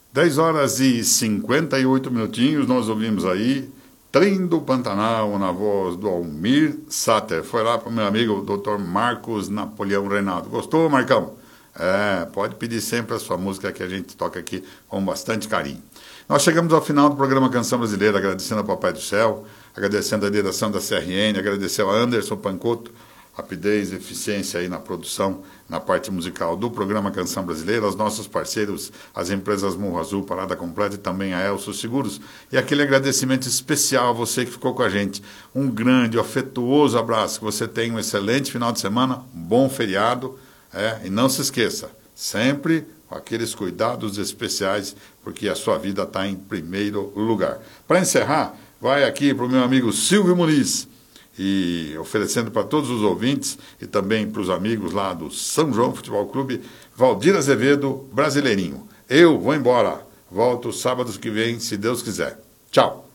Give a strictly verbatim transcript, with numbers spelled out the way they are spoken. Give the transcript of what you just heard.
dez horas e cinquenta e oito minutinhos, nós ouvimos aí Trem do Pantanal, na voz do Almir Sater. Foi lá para o meu amigo doutor Marcos Napoleão Reinaldo. Gostou, Marcão? É, pode pedir sempre a sua música que a gente toca aqui com bastante carinho. Nós chegamos ao final do programa Canção Brasileira, agradecendo ao Papai do Céu, agradecendo a direção da C R N, agradecendo a Anderson Pancotto, rapidez e eficiência aí na produção, na parte musical do programa Canção Brasileira, aos nossos parceiros, as empresas Morro Azul, Parada Completa e também a Elso Seguros. E aquele agradecimento especial a você que ficou com a gente. Um grande, afetuoso abraço, que você tenha um excelente final de semana, um bom feriado, é, e não se esqueça, sempre com aqueles cuidados especiais, porque a sua vida está em primeiro lugar. Para encerrar, vai aqui para o meu amigo Silvio Muniz, e oferecendo para todos os ouvintes e também para os amigos lá do São João Futebol Clube, Valdir Azevedo, Brasileirinho. Eu vou embora, volto sábados que vem, se Deus quiser. Tchau!